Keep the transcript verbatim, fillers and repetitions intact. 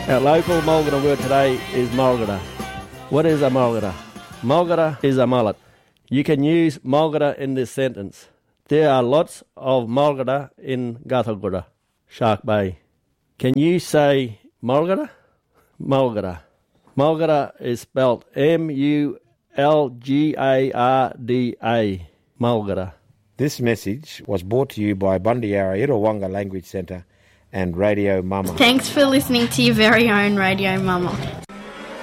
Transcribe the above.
Our local Mulgara word today is Mulgara. What is a Mulgara? Mulgara is a mullet. You can use Mulgara in this sentence. There are lots of Mulgara in Gathagura, Shark Bay. Can you say Mulgara? Mulgara. Mulgara is spelled M U L G A R D A. Mulgara. This message was brought to you by Bundyara Irrawonga Language Centre and Radio Mama. Thanks for listening to your very own Radio Mama.